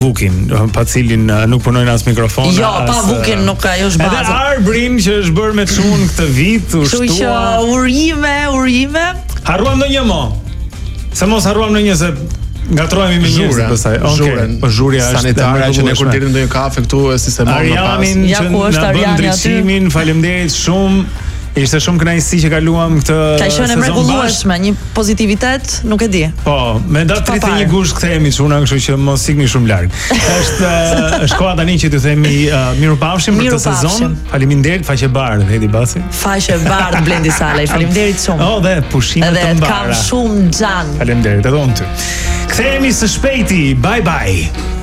Vukin, pa cilin nuk punojnë as mikrofona. Jo, pa Vukin nuk ajo është baza. Edhe Arbrin që është bërë me çun këtë vit, u shtua. Kështu që urime. Harruam ndonjë mo. Se mos harruam ndonjë se ngatrohemi me njerëz pastaj. Okej. Po zhurja është sanitare që ne kur dirim ndonjë kafe këtu e sistemon më pas. Arianin që na bën ndriçimin, faleminderit shumë. Ishte shumë kënaqësi që kaluam këtë sezon. Ka qenë mrekullueshme, një pozitivitet, nuk e di. Po, me datë 31 gusht kthehemi çuna, kështu që mos ikni shumë larg. Është koha tani që t'ju themi mirupafshim për këtë sezon. Faleminderit faqe bardh Edi Basi. Faqe bardh Blendi Salaj. Faleminderit shumë. Oh, dhe pushime të mbara. Edhe kam shumë xhan. Faleminderit edhe unë ty. Kthehemi së shpejti. Bye bye.